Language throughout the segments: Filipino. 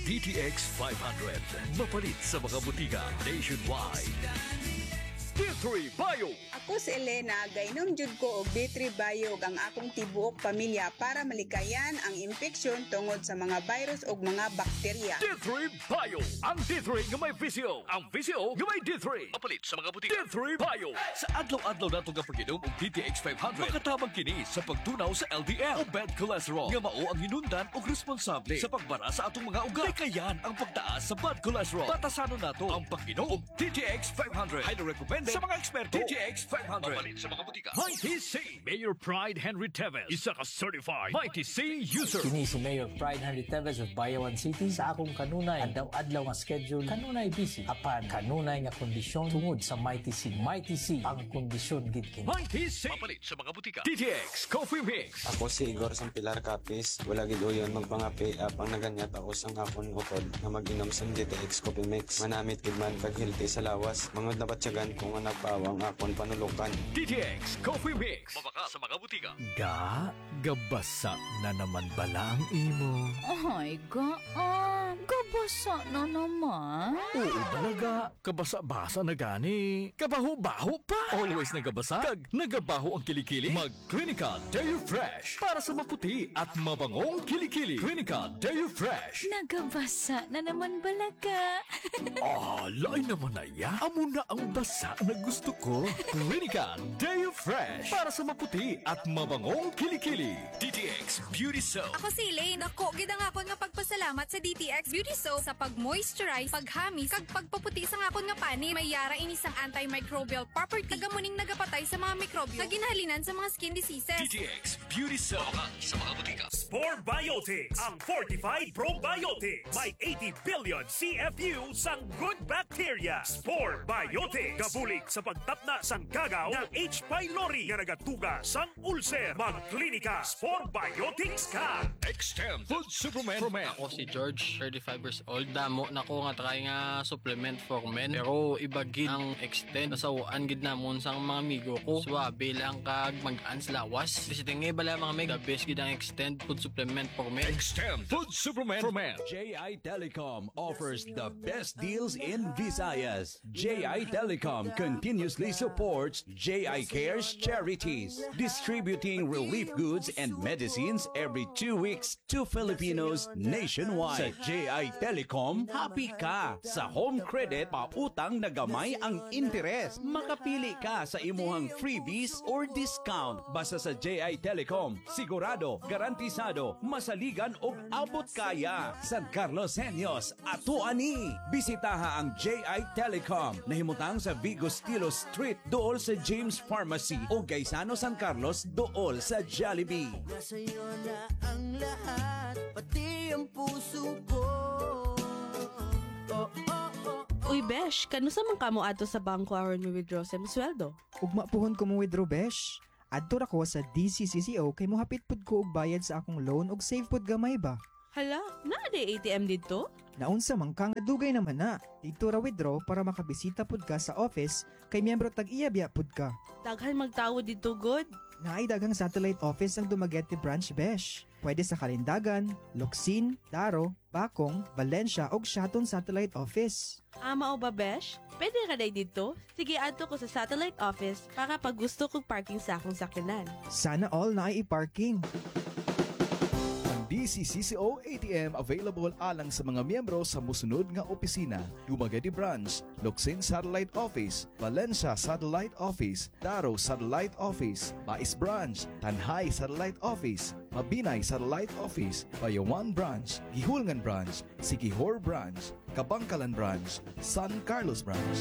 DTX 500. Mapalit sa mga butika nationwide. D3 Bio. Ako si Elena, gainom jud ko og D3 Bio ang akong tibuok pamilya para malikayan ang infeksyon tungod sa mga virus ug mga bakterya. D3 Bio. Ang D3 nga may VCO. Ang VCO nga may D3. Mapalit sa mga butika. D3 Bio. Sa adlaw-adlaw nato nga pag-inom og DTX 500, makatabang kini sa pagtunaw sa LDL o bad cholesterol nga mao ang hinundan og responsable sa pagbara sa atong mga ugat. Likayan ang pagtaas sa bad cholesterol. Batasanon nato ang pag-inom og DTX 500. Highly recommended sa mga eksperto. DTX 500. Mapalit sa mga butika. Mighty C. Mayor Pride Henry Teves. Isa ka certified Mighty C user. Kini si Mayor Pride Henry Teves of Bayawan City. Sa akong kanunay, adlaw-adlaw nga schedule, kanunay busy. Apan, kanunay nga kondisyon tungod sa Mighty C. Mighty C, ang kondisyon gid kini. Mighty C. Mapalit sa mga butika. DTX Coffee Mix. Ako si Igor Sampilar Capis. Wala gid uyon magpangapi apang naganyat ako sang akon utod nga mag-inom sa DTX Coffee Mix. Manamit gid man kag healthy sa lawas. Mangod na batyagan kung nga nagpawang akon panulukan. DTX Coffee Mix. Mabaka sa mga butika. Gabasa na naman bala ang imo. Ay, gabasa na naman. Oo talaga, kabasa-basa na gani. Kabaho-baho pa. Always nagabasa, kag nagabaho ang kilikili. Mag Clinica Dairy Fresh para sa maputi at mabangong kilikili. Clinica Dairy Fresh. Nagabasa na naman balaga. Lain naman na ya. Amo na ang basa na gusto ko. Clinica Dairy Fresh para sa maputi at mabangong kilikili. DTX Beauty Soap. Ako si Elaine. Ako, gidang ako nga pagpasalamat sa DTX Beauty Soap sa pag-moisturize, paghamis, kag pagpaputi sa akon nga pani. May yara ini sang antimicrobial property. Nagamuning nagapatay sa mga mikrobyo na ginhalinan sa mga skin diseases. DTX Beauty Soap. Mabaka sa mga butika. Spore Biotics, ang fortified probiotics. May 80 billion CFU sang good bacteria. Spore Biotics. Kabulig sa pagtapna sang gagaw ng H. pylori nga nagatuga sang ulcer. Mag-klinika Spore Biotics ka. Extend Food Supplement for Men. Ako si George, 35 years old. Damo na ko nga try nga supplement for men. Pero ibagid ang extend. Nasawaan gid namon sang mga amigo ko. Swabe lang kag mag-ans lawas. Bisiting bala mga meg, the best gid ang extend food supplement for men. Extend Food Supplement for Men. JI Telecom offers the best deals in Visayas. JI Telecom continuously supports JI Cares charities, distributing relief goods and medicines every 2 weeks to Filipinos nationwide. Sa JI Telecom, happy ka sa home credit, pautang na gamay ang interes. Makapili ka sa imuhang freebies or discount. Basta sa JI Telecom, sigurado, garantisado, masaligan o abot kaya. San Carlos Senyos, atuani. Bisitaha ang JI Telecom. Nahimutang sa Vigo Stilo Street, dool sa James Pharmacy o Gaisano San Carlos, dool sa Jollibee. Nasa'yo na ang lahat, pati ang puso ko. Uy, Besh, kanusa man kamo ato sa bangko aron mi withdraw sa sweldo? Ugma puhon ko mo withdraw, Besh. Adto ra ko sa DCCCO kay mohapit pud ko og bayad sa akong loan og save pud gamay ba. Hala, naa di ATM dito? Naunsa man kang dugay naman na. Dito ra withdraw para makabisita pud ka sa office kay miyembro tag-iya pud ka. Daghan magtawo dito, good. Naay dagang satellite office ang Dumaguete branch, Besh. Pwede sa Kalindagan, Locsin, Daro, Bacong, Valencia ug Shaton Satellite Office. Ama o ba, Besh? Pwede ka day dito? Sige, adto ko sa satellite office para pag gusto kong parking sa akong sakyanan. Sana all na ay i-parking. DCCCO ATM available alang sa mga miyembro sa musunod nga opisina: Dumaguete Branch, Locsin Satellite Office, Valencia Satellite Office, Daro Satellite Office, Bais Branch, Tanhay Satellite Office, Mabinay Satellite Office, Bayawan Branch, Gihulngan Branch, Siquijor Branch, Kabangkalan Branch, San Carlos Branch.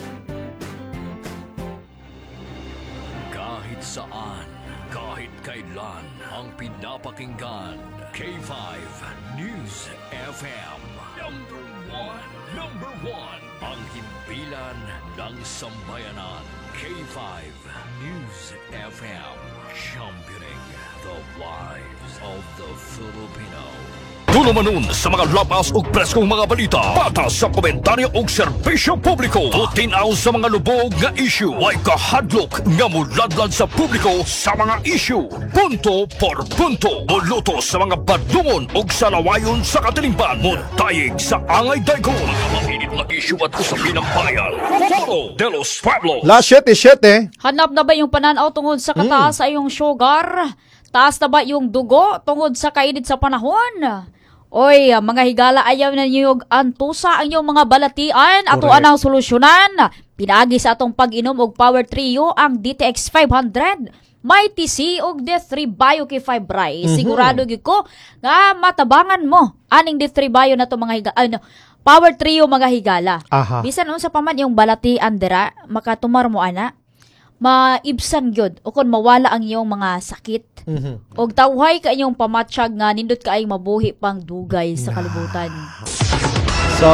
Kahit saan, kahit kailan, ang pinapakinggan. K5 News FM. Number one. Ang himpilan ng sambayanan. K5 News FM. Championing the lives of the Filipino. Nunumanon sa mga labas ug preskong mga balita. Patas sa komentaryo ug serbisyo publiko. Tutinaw sa mga lubog nga issue. Way kahadlok nga muladlad sa publiko sa mga issue. Punto por punto. Muluto sa mga badungon ug salawayon sa katilingban. Mutayig sa angay daigong. Mga mainit na issue at usapin ng bayan. Foro de los Pueblos. Las 7:07. Hanap na ba yung pananaw tungod sa kataas sa iyong sugar? Taas na ba yung dugo tungod sa kainit sa panahon? Oy, mga higala, ayaw na niyo antusa ang iyong mga balatian ato anang solusyonan. Pinagi sa atong pag-inom og Power Trio ang DTX 500. May TC og D3 Bio K5 Rice. Sigurado gyud ko nga matabangan mo aning D3 Bio na to mga higala. Power Trio mga higala. Aha. Bisan unsa pa man yung balatian dira, makatumar mo ana. Maibsan gyud o kon mawala ang iyong mga sakit. Og tawhay ka inyong pamatsyag nga nindot ka ay mabuhi pang dugay sa kalibutan. So,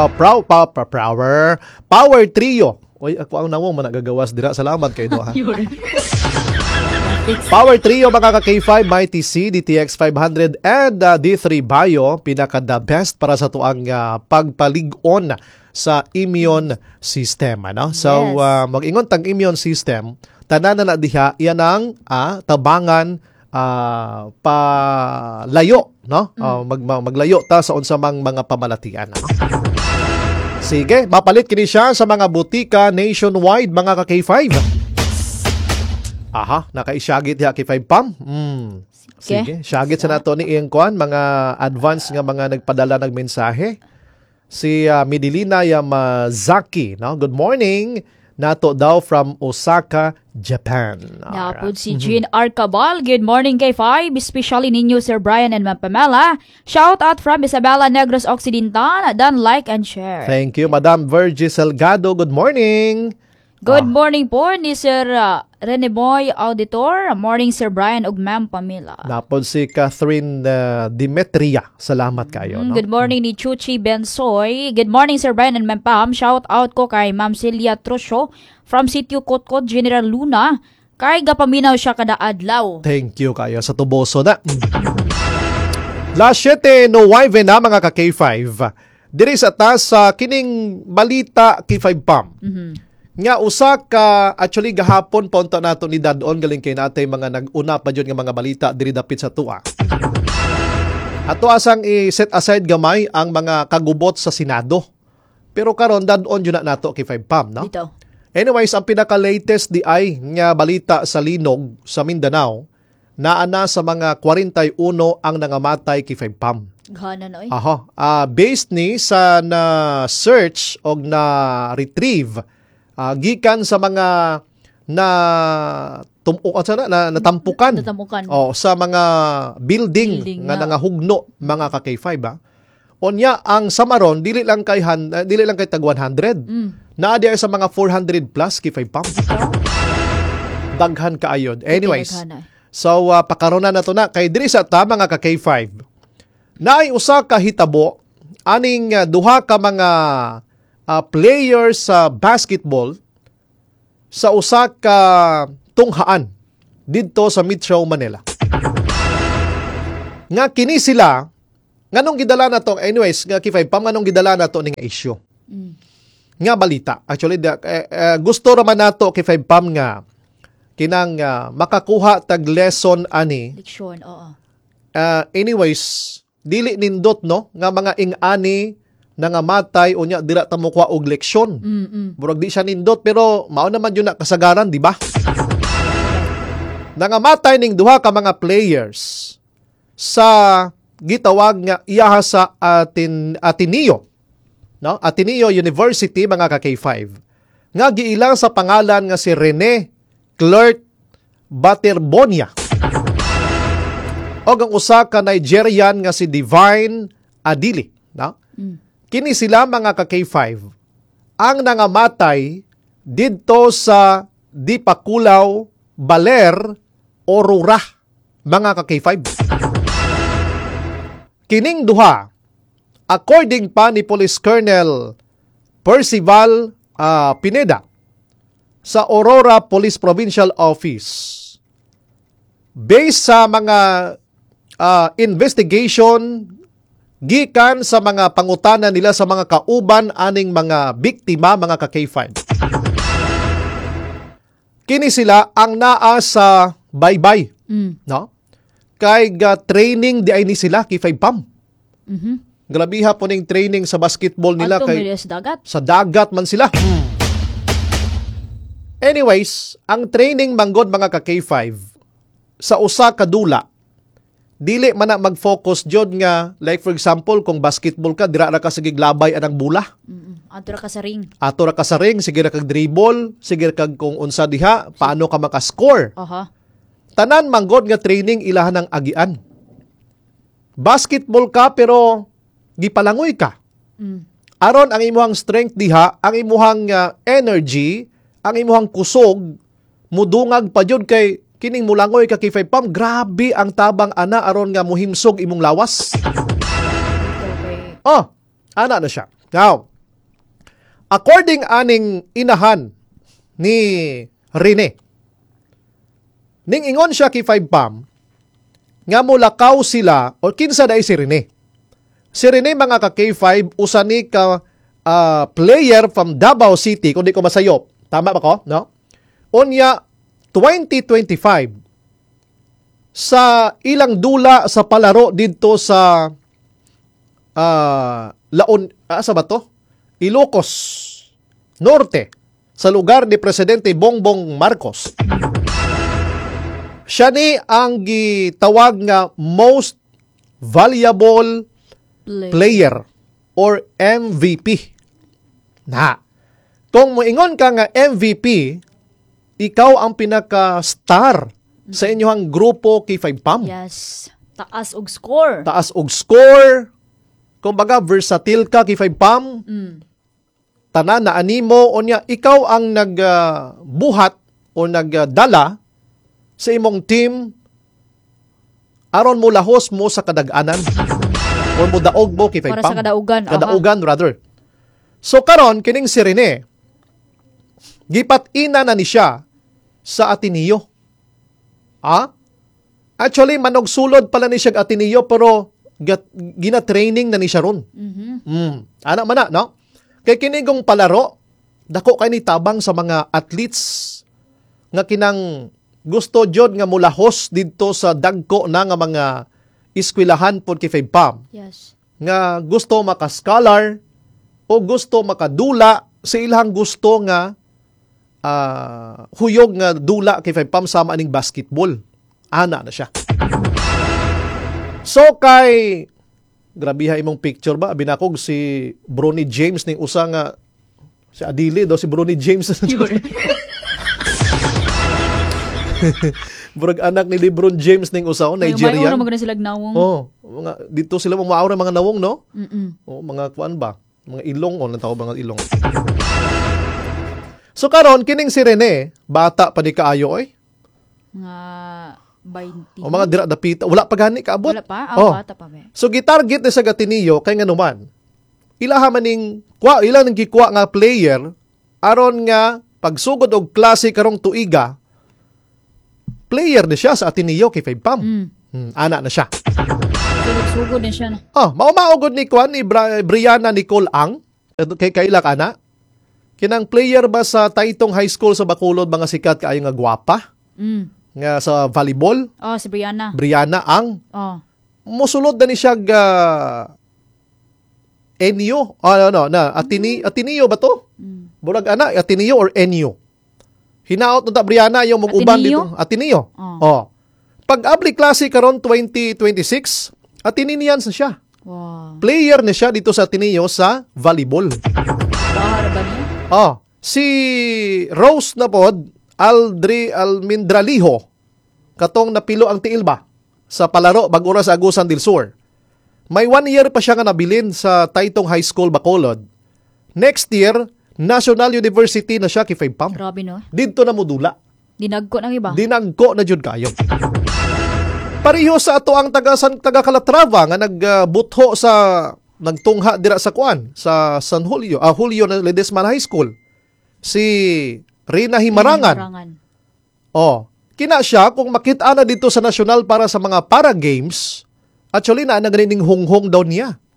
Power Trio. Oy, ako ang nawong managagawas dira. Salamat kay Doha. Power Trio mga ka-K5, may TC, DTX 500 and D3 Bio, pinaka-the best para sa tuang pagpalig-on sa immune system. Ano? So, mag-ingon tang immune system, tanan na diha, yan ang tabangan palayo. No? Maglayo ta sa unsamang mga pamalatian. Sige, mapalit kini siya sa mga butika nationwide mga ka-K5. Aha, nakaisyagit ya K5 Pam. Sige, syagit sa nato ni Iyang Kwan, mga advance nga mga nagpadala ng mensahe. Si Midilina Yamazaki, no? Good morning. Nato daw from Osaka, Japan. Napod si Jean Arcabal. Good morning K5, especially ninyo Sir Brian and Ma'am Pamela. Shout out from Isabela Negros Occidental. Dan like and share. Thank you, Madam Virgie Salgado. Good morning. Good morning po ni Sir Rene Boy Auditor. Morning Sir Brian ug Ma'am Pamela. Napod si Catherine Demetria. Salamat kayo. No? Good morning ni Chuchi Bensoy. Good morning Sir Brian and Ma'am Pam. Shout out ko kay Ma'am Celia Trusio from Sitio Kotkot, General Luna. Kay gapaminaw siya kada adlaw. Thank you kayo sa tuboso na. Last 7:09 na mga ka-K5. Diri sa taas sa kining balita K5 Pam. Nga usa ka actually gahapon punta nato ni Dadon galing kay natay mga nag-una pa jud nga mga balita diri dapit sa tuwa. Ato asang i-set aside gamay ang mga kagubot sa Senado. Pero karon Dadon jud na nato kay 5 Pam, no? Dito. Anyways, ang pinaka-latest di ay nga balita sa Linog sa Mindanao naana sa mga 41 ang nangamatay kay 5 Pam. Ghanan oy. Based ni sa na search og na retrieve gikan sa mga natampukan sa mga building nga nangahugno mga ka-K5 Onya ang samaron dili lang kay tag 100. Naa di sa mga 400 plus K5 Pam. Daghan kaayod. Anyways. So pakarona na to na kay diri sa ta mga ka-K5. Naay usa ka hitabo aning duha ka mga players sa basketball sa usa ka tunghaan didto sa Metro Manila. Nga kini sila nganong gidala na to anyways nga K5 Pam nganong gidala na to ning issue. Nga balita. Actually gusto ra man nato K5 Pam nga kinang makakuha tag lesson ani. Leksyon, oo. Anyways, dili nindot no nga mga ing-ani nangamatay unya dira ta mo kuha og leksyon. Murag di siya nindot pero mao naman yun na kasagaran, di ba? Nangamatay ning duha ka mga players sa gitawag nga iyaha sa Ateneo. No? Ateneo University mga ka-K5. Nga giilang sa pangalan nga si Rene Clerk Baterbonia. O ang usa ka Nigerian nga si Divine Adili. No? Kini sila mga ka-K5 ang nangamatay didto sa Dipakulaw, Baler, Aurora mga ka-K5. Kining duha, according pa ni Police Colonel Percival Pineda sa Aurora Police Provincial Office, based sa mga investigation gikan sa mga pangutana nila sa mga kauban aning mga biktima, mga ka-K5. Kini sila ang naa sa baybay, no? Kay training di ay ni sila K5 PAM. Grabiha po ning training sa basketball nila kay sa dagat man sila. Anyways, ang training manggod mga ka-K5 sa usa ka dula, dili man na mag-focus jud nga, like for example, kung basketball ka, dira ra ka sige glabay anang bula. Ato ra ka sa ring. Ato ra ka sa ring, sige ra kag dribble, sige ra kag kung unsa diha, paano ka maka-score. Tanan manggod nga training ilahan ng agian. Basketball ka pero gipalangoy ka. Aron ang imuhang strength diha, ang imuhang energy, ang imuhang kusog, mudungag pa jud kay kining mulangoy ka K5 PAM, grabe ang tabang ana aron nga muhimsog imong lawas. Ana na siya. Now, according aning inahan ni Rene, ning ingon siya K5 PAM, nga mulakaw sila, o kinsa dai si Rene. Si Rene mga ka K5, usa ni ka player from Davao City, kung di ko masayop. Tama ba ko? No? Unya, 2025, sa ilang dula sa palaro dito sa sa ba to? Ilocos Norte, sa lugar ni Presidente Bongbong Marcos. Siya ni ang gitawag nga most valuable player or MVP. Kung moingon ka nga MVP, ikaw ang pinaka-star sa inyong grupo K5 PAM. Yes. Taas og score. Taas og score. Kumbaga, versatile ka K5 PAM. Tanan na animo. O niya, ikaw ang nagbuhat o nagdala sa imong team aron mo lahos mo sa kadag-anan. O mo daog mo K5 PAM. Para sa kadaugan. Kadaugan, rather. So, karon kining si Rene, gipat-ina na ni siya sa Ateneo. Actually, manog sulod pala ni siya Ateneo, pero gina-training na ni siya ron. Ana man na, no? Kay kinigong palaro, dako kay ni tabang sa mga athletes nga kinang gusto jud nga mulahos dito sa dagko na nga mga eskwelahan pod K5 PAM. Yes. Nga gusto maka-scholar o gusto makadula sa ilang gusto nga huyog nga dula K5 PAM sama aning basketball. Ana na siya. So kay grabiha imong picture ba? Binakog si Bronny James ning usa nga si Adili daw si Bronny James. Burag anak ni LeBron James ning usa Nigerian. May magna sila nawong. Mga dito sila maawra mga nawong, no? Mga kuan ba? Mga ilong nang tawag mga ilong. So karon kining si Rene, bata pa di kaayo oy. Mga 20. O mga dira dapita, wala pa gani kaabot. Wala pa, bata pa me. So gitarget ni sa Ateneo kay nganuman. Ilaha maning ilang ning gikuha nga player aron nga pagsugod og klase karong tuiga. Player na siya sa Ateneo K5 PAM. Ana na siya. Sugod din siya na. Maumaugod ni Kwan ni Brianna Nicole Ang. Kay kaila ka na. Kinang player ba sa Taytong High School sa Bacolod, mga sikat kaayo nga gwapa? Nga sa volleyball? Si Brianna. Brianna Ang. Musulod na ni siya Enyo. Ateneo ba to? Burag ana, Ateneo or Enyo? Hinaot na Brianna yung mag-uban dito. Ateneo. Pag-abli klase karon 2026, Atenean sa siya. Wow. Player na siya dito sa Ateneo sa volleyball. Si Rose na pod, Almindraliho, katong napilo ang tiil ba sa palaro bagura sa Agusan del Sur. May 1 year pa siya nga nabilin sa Taytong High School, Bacolod. Next year, National University na siya K5 PAM. Grabe no. Dito na modula. Dinagko ng iba. Dinagko na jud kayo. Pareho sa ato ang taga Calatrava nga nagbutho sa nagtungha dira sa kuan sa San Julio, Julio Ledesma High School. Si Rina Himarangan. Kina siya kung makita na dito sa national para sa mga para games. Actually na naganing hunghong daw niya.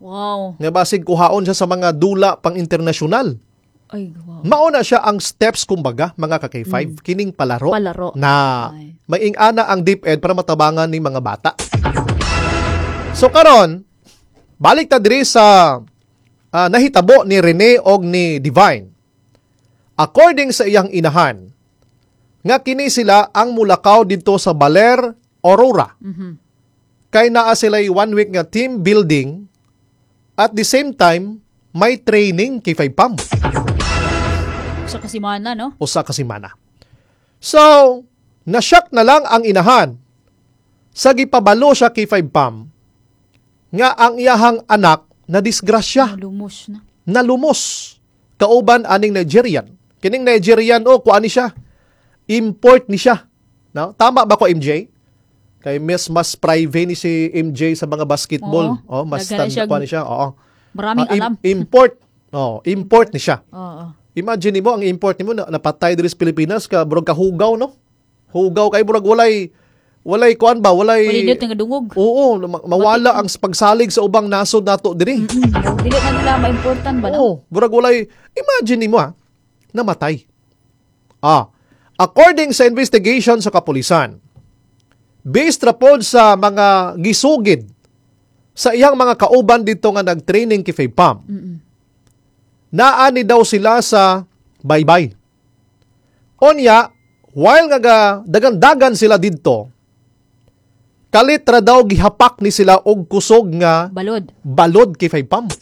Wow. Nga basig kuhaon siya sa mga dula pang internasyonal. Ay, wow. Mauna siya ang steps kumbaga mga ka-K5 kining palaro, na may ingana ang DepEd para matabangan ni mga bata. So karon balik ta diri sa nahitabo ni Rene og ni Divine. According sa iyang inahan, nga kini sila ang mulakaw dito sa Baler, Aurora. Kay naa sila'y 1 week nga team building at the same time may training kay K5PAM. Sa kasimana, no? O sa kasimana. So, nasyak na lang ang inahan. Sa gipabalo siya kay K5PAM nga ang iyahang anak na disgrasya. Nalumos na. Nalumos. Kauban aning Nigerian. Kining Nigerian, kuan ni siya. Import ni siya. No? Tama ba ko, MJ? Kay mas private ni si MJ sa mga basketball. Mas kuan ni siya. Oo. Maraming alam. Import. Import ni siya. Oo. Imagine mo, ang import ni mo, napatay diri sa Pilipinas, burag kahugaw, no? Hugaw kay burag walay kuan ba? Walay nga dungog. Oo, mawala ang pagsalig sa ubang nasod nato diri. Dili na nila ma-important ba, no? Burag walay, imagine mo namatay. According sa investigation sa kapulisan, based ra pod sa mga gisugid sa iyang mga kauban dito nga nag-training kay K5PAM. Naani daw sila sa baybay. Onya, while nga dagan-dagan sila dito, kalit ra daw gihapak ni sila og kusog nga balod kay K5PAM.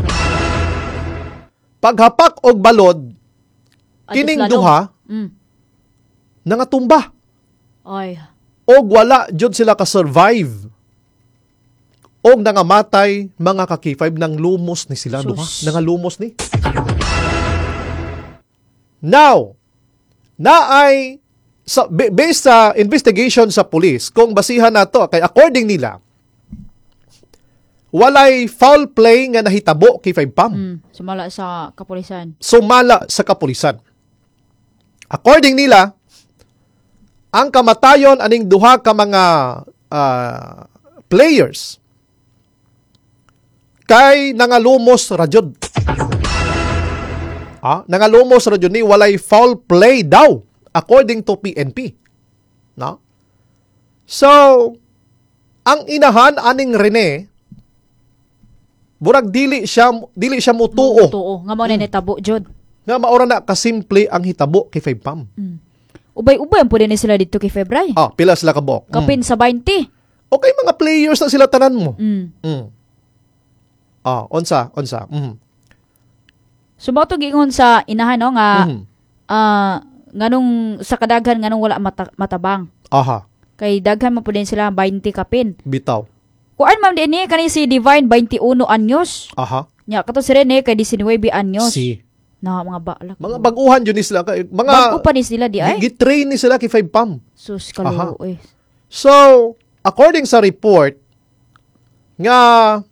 Paghapak og balod, kining duha nangatumba. Ay. Og wala jud sila ka-survive. Og nangamatay mga ka-K5 nang lumos ni sila duha. Nangalumos ni. Now, naay based sa investigation sa police, kung basihan nato kay according nila, walay foul play nga nahitabo kay K5PAM. Sumala sa kapulisan. Sumala sa kapulisan. According nila, ang kamatayon aning duha ka mga players kay nangalumos rajud. Nangalumos rajud ni walay foul play daw according to PNP. No? So, ang inahan aning Rene burag dili siya mutuo. Nga mo na netabo jud. Nga maura na kasimple ang hitabo kay K5PAM. Ubay-ubay ang pwede ni sila dito kay Febray. Pila sila kabok. Kapin sa 20. Okay, mga players na sila tanan mo. Onsa. Sumato giingon sa inahan, no, nga nganong sa kadaghan nganong wala matabang. Kay daghan man pud sila 20 kapin. Bitaw. Kuan man din ni kani si Divine 21 anyos. Nya kato si Rene kay 19 anyos. Na mga balak. Mga baguhan yun ni sila. Bago pa ni sila di ay? Gitrain ni sila kay K5PAM. Sus, kaluo eh. So, according sa report, nga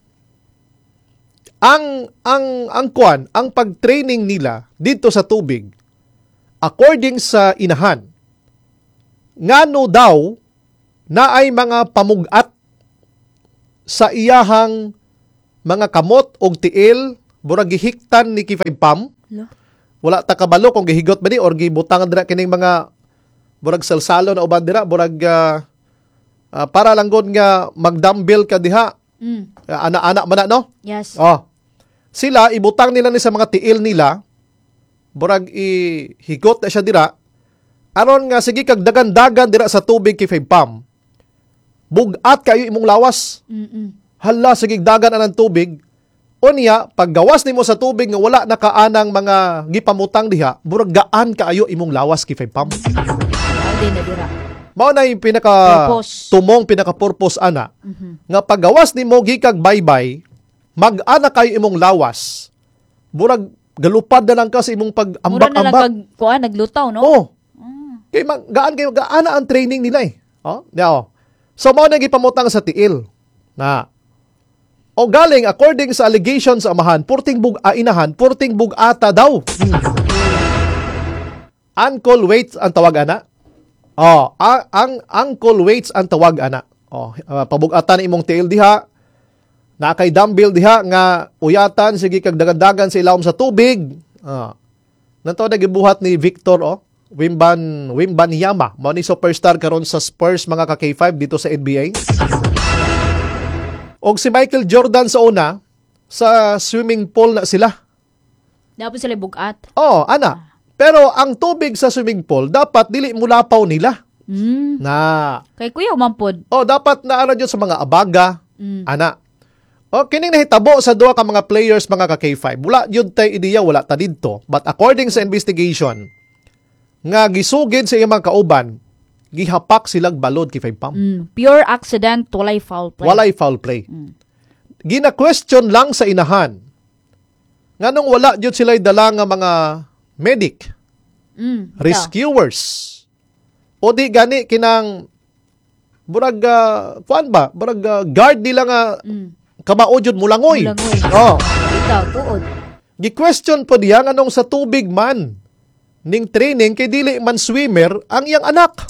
ang pag-training nila dito sa tubig, according sa inahan, ngano daw na ay mga pamugat sa iyahang mga kamot og tiil, burag gihiktan ni K5PAM. Wala ta kabalo kung gihigot ba ni or gibutang dira kining mga burag salsalo na uban dira burag para lang gud nga magdumbbell ka diha. Ana-ana man na, no? Yes. Sila ibutang nila ni sa mga tiil nila burag ihigot na siya dira aron nga sige kag dagan-dagan dira sa tubig kay K5PAM. Bugat kayo imong lawas. Hala sige dagan anang tubig. Unya, paggawas nimo sa tubig nga wala nakaanang mga gipamutang diha, burag gaan kaayo imong lawas kay K5PAM. Mao na yung pinaka-purpose ana. Nga paggawas nimo gikag baybay, mag-ana kayo imong lawas. Burag galupad na lang ka sa imong pag-ambak-ambak. Mura na lang naglutaw, no? Kay gaana ang training nila eh. So mao na gipamutang sa tiil. O galing, according sa allegations sa amahan, purting bugata daw. Uncle weights ang tawag ana. Ang uncle weights ang tawag ana. Pabugatan imong tiil diha. Na kay dumbbell diha nga uyatan sige kag dagadagan sa ilawom sa tubig. Nanto nagibuhat ni Victor Wembanyama, mao ni superstar karon sa Spurs mga ka K5 dito sa NBA. Og si Michael Jordan sa una sa swimming pool na sila. Dapat sila bugat. Ana. Pero ang tubig sa swimming pool dapat dili mulapaw nila. Na. Kay kuya umampod. Dapat na ano sa mga abaga. Ana. Kining nahitabo sa duha ka mga players mga ka K5. Wala yun tay ideya, wala ta didto. But according sa investigation, nga gisugid sa iyang mga kauban, gihapak silang balod kay 5 pam. Pure accident, walay foul play. Walay foul play. Gina-question lang sa inahan. Nganong wala jud sila dala nga mga medic, rescuers. O di gani kinang burag guard nila nga kamao jud mulangoy. Ikaw tuod. Gi-question po diya nganong sa tubig man ning training kay dili man swimmer ang iyang anak.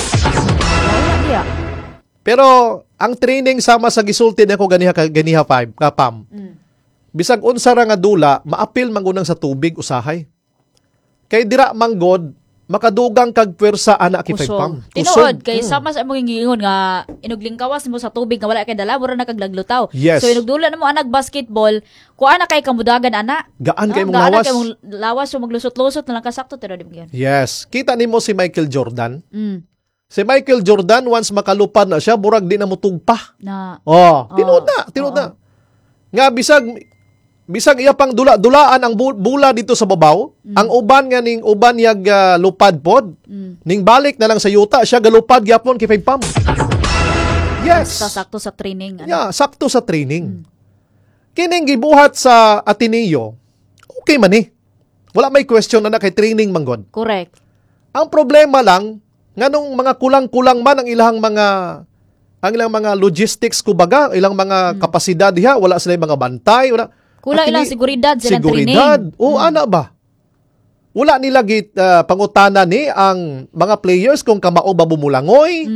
Pero ang training sama sa gisulti nako ganiha 5 kapam. Bisag unsa ra nga dula, maapil mangunang sa tubig usahay. Kay dira manggod makadugang kag pwersa anak kay 5 pam. Tinuod kay sama sa imong giingon nga inugling kawas mo sa tubig nga wala kay dala mura na kag laglutaw. Yes. So inugdula namo anak basketball, kuha na kay kamudagan ana. Gaan kay mong lawas. Gaan kay mong lawas so maglusot-lusot na lang kasakto tiro di gyud. Yes. Kita nimo si Michael Jordan. Si Michael Jordan once makalupad na siya burag di na mutugpa. Tinuod na. Nga bisag iya pang dula-dulaan ang bula dito sa babaw, ang uban nga ning uban yag lupad pod, ning balik na lang sa yuta, siya galupad gyapon kay 5 pam. Yes. Sakto sa training. Yeah, sakto sa training. Kining gibuhat sa Ateneo, okay man eh. Wala may question na kay training manggod. Correct. Ang problema lang, nganong mga kulang-kulang man ang ilang mga logistics kubaga, ilang mga kapasidad diha, wala sila mga bantay, wala. Kulang ilang seguridad silang training. Ana ba? Wala nila pangutana ni ang mga players kung kamao ba bumulangoy.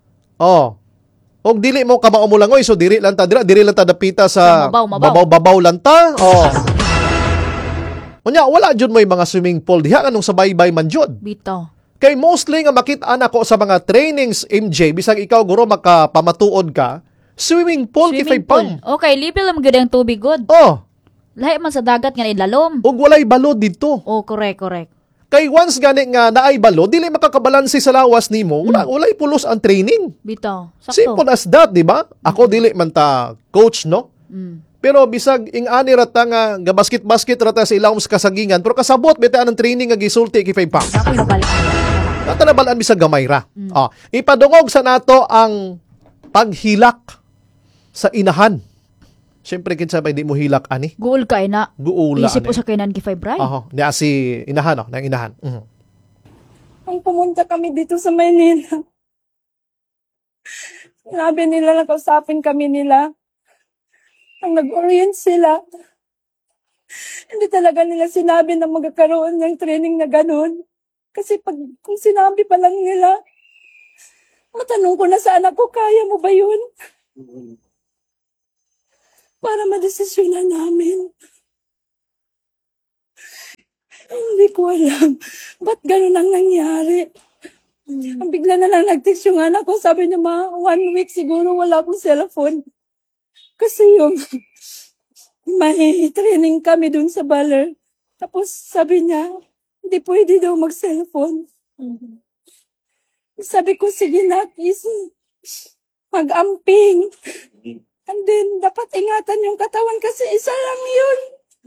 Og dili mo kamao mulangoy so diri lang ta dapita sa babaw lang ta. Unya wala jud may mga swimming pool diha kanong sa baybay man jud. Bitaw. Kay mostly nga makita nako sa mga trainings MJ bisag ikaw guro makapamatuod ka, swimming pool kay 5 pam. Okay, libre lang gyud ang tubig god. Lahi man sa dagat nga ilalom. Ug walay balod dito. Correct. Kay once gani nga naay balod, dili makakabalanse sa lawas nimo, walay pulos ang training. Bitaw. Sakto. Simple as that, di ba? Ako dili man ta coach, no? Pero bisag ing-ani rata nga basket rata sa ilawom sa kasagingan, pero kasabot bitaan ang training nga gisulti kay 5 pam. Natanabalaan bisag gamay ra. Ipadungog sa nato ang paghilak sa inahan. Siyempre, kinsa ba hindi mo hilak, ani? Guul ka, ina. Guula, Isip po sa kainan ki Fibray. Niya si inahan, ng inahan. Ang pumunta kami dito sa Maynila. Sabi nila, nakausapin kami nila. Ang nag-orient sila. Hindi talaga nila sinabi na magkakaroon ng training na ganun. Kasi kung sinabi pa lang nila, matanong ko na sa anak ko, kaya mo ba yun? Para madesisyonan namin. Hindi ko alam. Ba't ganun ang nangyari? Ang bigla na lang nag-text yung anak ko. Sabi niya, 1 week siguro wala akong cellphone. Kasi yung may training kami dun sa Baler. Tapos sabi niya, hindi pwede daw mag-cellphone. Sabi ko, sige na, mag-amping. And then, dapat ingatan yung katawan kasi isa lang yun.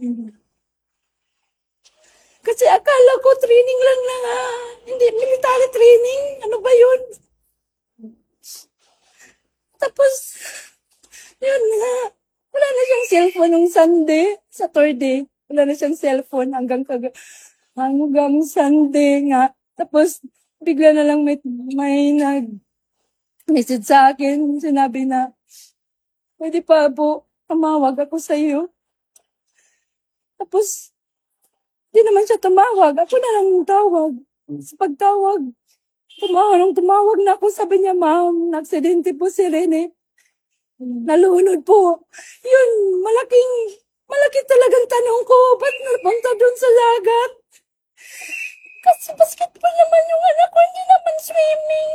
Kasi akala ko training lang na nga. Hindi, military training. Ano ba yun? Tapos, yun nga. Wala na siyang cellphone nung Sunday. Saturday. Wala na siyang cellphone hanggang Sunday nga. Tapos, bigla na lang may nag-message sa akin. Sinabi na, pwede pa po, tumawag ako sa iyo. Tapos, di naman siya tumawag. Ako na lang tawag. Sa pagtawag, tumawag na ako. Sabi niya, ma'am, na-aksidente po si Rene. Nalunod po. Yun, malaki talagang tanong ko, ba't napunta doon sa dagat? Kasi basketball naman yung anak ko, hindi naman swimming.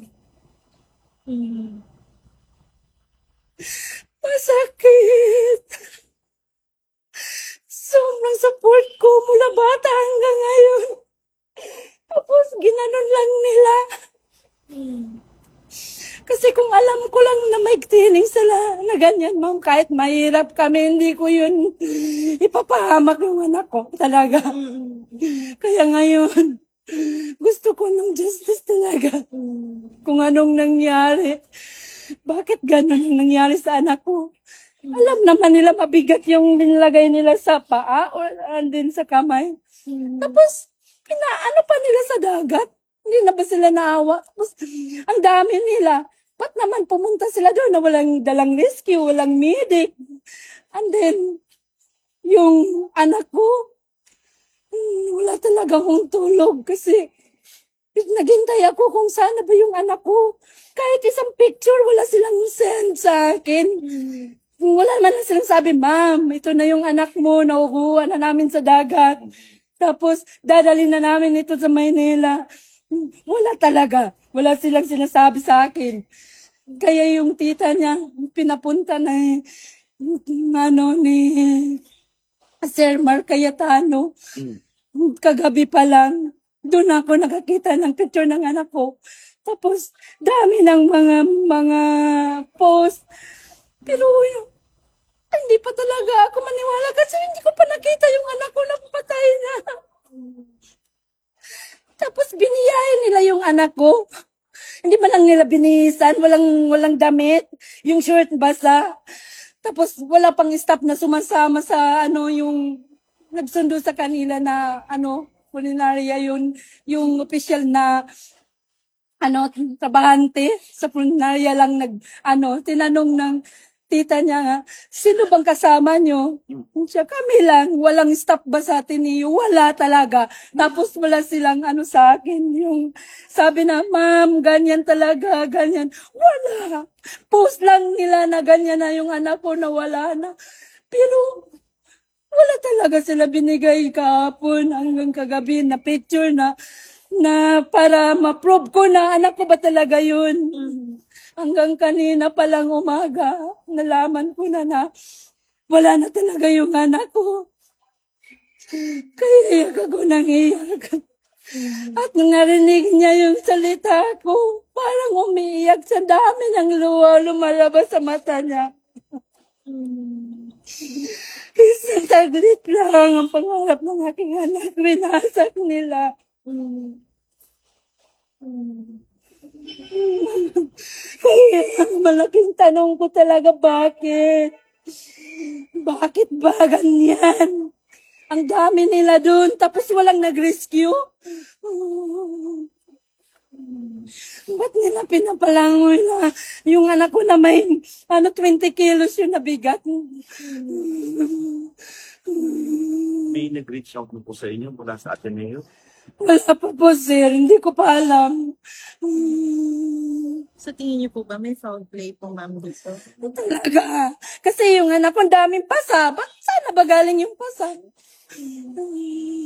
Masakit. Sobrang support ko mula bata hanggang ngayon. Tapos ginanon lang nila. Kasi kung alam ko lang na may training sila na ganyan, ma'am, kahit mahirap kami, hindi ko yun ipapahamak yung anak ko talaga. Kaya ngayon, gusto ko ng justice talaga. Kung anong nangyari. Bakit ganun ang nangyari sa anak ko? Alam naman nila mabigat yung nilagay nila sa paa o andin sa kamay. Tapos, pinaano pa nila sa dagat. Hindi na ba sila naawa? Tapos, ang dami nila. Ba't naman pumunta sila doon na walang dalang rescue, walang medic? And then, yung anak ko, wala talaga akong tulog kasi naghintay ako kung sana ba yung anak ko. Kahit isang picture, wala silang send sa akin. Wala naman silang sabi, ma'am, ito na yung anak mo, nakukuha na namin sa dagat. Tapos, dadalhin na namin ito sa Maynila. Wala talaga. Wala silang sinasabi sa akin. Kaya yung tita niya, pinapunta na ni Sir Mark Cayetano. Kagabi pa lang, doon ako nakakita ng picture ng anak ko. Tapos, dami ng mga post. Pero, hindi pa talaga ako maniwala kasi hindi ko pa nakita yung anak ko na patay na. Tapos, biniyahin nila yung anak ko. Hindi man lang nila binihisan, walang damit, yung shirt basa. Tapos wala pang staff na sumasama sa yung nagsundo sa kanila na kulinarya yung official na trabahante sa kulinarya lang tinanong ng tita niya nga, sino bang kasama nyo? Siya, kami lang, walang staff ba sa atin niyo? Wala talaga. Tapos wala silang sa akin, yung sabi na, ma'am, ganyan talaga, ganyan. Wala. Post lang nila na ganyan na yung anak ko na wala na. Pero, wala talaga sila binigay kahapon hanggang kagabi na picture na para ma-prove ko na anak ko ba talaga yun. Hanggang kanina palang umaga, nalaman ko na wala na talaga yung anak ko. Kaya iyak ako nang iyak. At nung narinig niya yung salita ko, parang umiiyak sa dami ng luha lumalabas sa mata niya. Isang saglit lang ang pangarap ng aking anak, winasak nila. Kaya malaking tanong ko talaga, bakit? Bakit ba ganyan? Ang dami nila doon, tapos walang nag-rescue? Ba't nila pinapalangoy na yung anak ko na may 20 kilos yung nabigat? May nag-reach out po sa inyo mula sa Ateneo? Wala pa po, sir. Hindi ko pa alam. Sa tingin niyo po ba may foul play po, ma'am, dito? Talaga. Kasi yung anak ko, daming pasa. Bakit sana ba galing yung pasa?